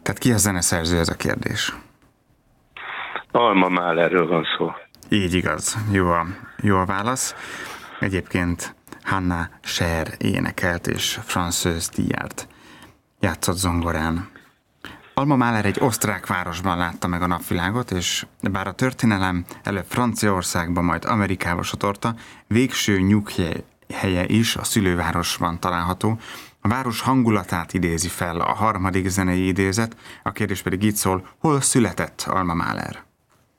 Tehát ki a zeneszerző, ez a kérdés? Alma Mahlerről van szó. Így igaz. Jó a válasz. Egyébként Hanna Scher énekelt, és François Diard játszott zongorán. Alma Mahler egy osztrák városban látta meg a napvilágot, és bár a történelem előbb Franciaországba, majd Amerikába sodorta, végső nyughelye is a szülővárosban található. A város hangulatát idézi fel a harmadik zenei idézet, a kérdés pedig így szól: hol született Alma Mahler?